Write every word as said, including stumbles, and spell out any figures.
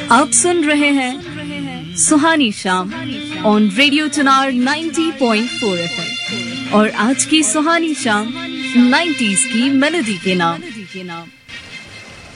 आप सुन रहे हैं सुहानी शाम ऑन रेडियो चिनार नब्बे पॉइंट चार एफएम और आज की सुहानी शाम नाइंटीज़ की मेलोडी के नाम